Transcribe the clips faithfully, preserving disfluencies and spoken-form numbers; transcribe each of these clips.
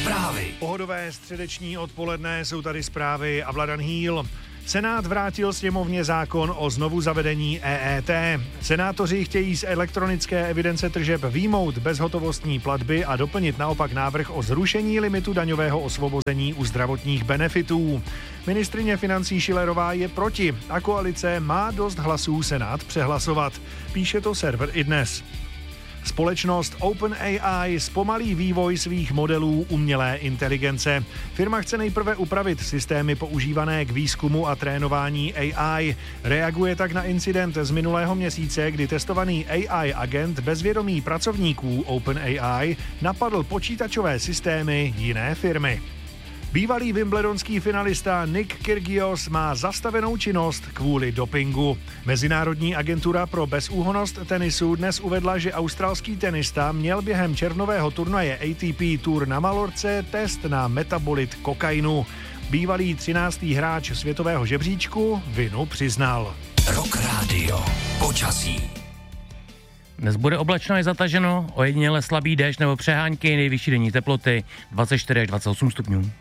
Zprávy. Pohodové středeční odpoledne, jsou tady zprávy a Vladan Hýl. Senát vrátil sněmovně zákon o znovu zavedení E E T. Senátoři chtějí z elektronické evidence tržeb vyjmout bezhotovostní platby a doplnit naopak návrh o zrušení limitu daňového osvobození u zdravotních benefitů. Ministryně financí Schillerová je proti a koalice má dost hlasů Senát přehlasovat. Píše to server iDnes. Společnost OpenAI zpomalí vývoj svých modelů umělé inteligence. Firma chce nejprve upravit systémy používané k výzkumu a trénování A I. Reaguje tak na incident z minulého měsíce, kdy testovaný A I agent bez vědomí pracovníků OpenAI napadl počítačové systémy jiné firmy. Bývalý wimbledonský finalista Nick Kyrgios má zastavenou činnost kvůli dopingu. Mezinárodní agentura pro bezúhonnost tenisu dnes uvedla, že australský tenista měl během červnového turnaje A T P Tour na Malorce test na metabolit kokainu. Bývalý třináctý hráč světového žebříčku vinu přiznal. Rock Radio. Počasí. Dnes bude oblačno i zataženo, ojediněle slabý déšť nebo přehánky, nejvyšší denní teploty dvacet čtyři až dvacet osm stupňů.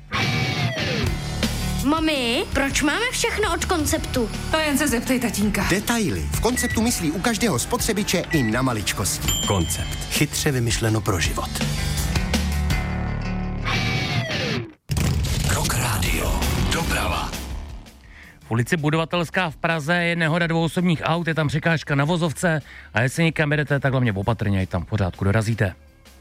Mami, proč máme všechno od Konceptu? To jen se zeptej tatínka. Detaily. V Konceptu myslí u každého spotřebiče i na maličkosti. Koncept. Chytře vymyšleno pro život. Rock Radio. Doprava. V ulici Budovatelská v Praze je nehoda dvou osobních aut, je tam překážka na vozovce a jestli někam jedete, tak hlavně opatrně, ať tam v pořádku dorazíte.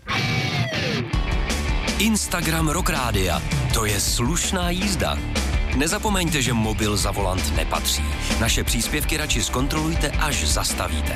Instagram Rock Rádia. To je slušná jízda. Nezapomeňte, že mobil za volant nepatří. Naše příspěvky radši zkontrolujte, až zastavíte.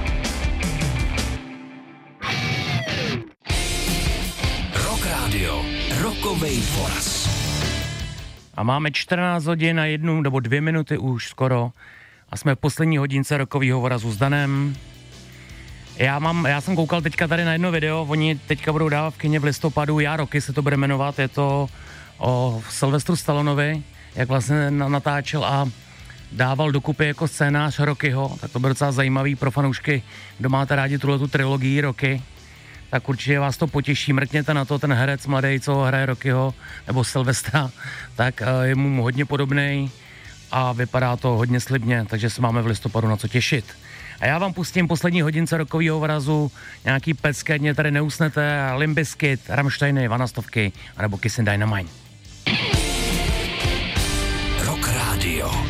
Rock Radio. Rockovej voraz. A máme čtrnáct hodin a jednu nebo dvě minuty už skoro a jsme v poslední hodince rokovýho vorazu s Danem. Já, mám, já jsem koukal teďka tady na jedno video, oni teďka budou dávat v kině v listopadu, Já Rocky se to bude jmenovat, je to o Sylvestru Stallonovi, jak vlastně natáčel a dával dokupy jako scénář Rockyho, tak to bude docela zajímavý pro fanoušky, kdo máte rádi tuhletu trilogii Rocky, tak určitě vás to potěší, mrkněte na to, ten herec mladý, co hraje Rockyho, nebo Sylvestra, tak je mu hodně podobnej a vypadá to hodně slibně, takže se máme v listopadu na co těšit. A já vám pustím poslední hodince rokovýho vrazu, nějaký pecky, ať mě tady neusnete, Limp Bizkit, Rammsteiny, Vanastovky, anebo Kiss and Dynamite. Rock Radio.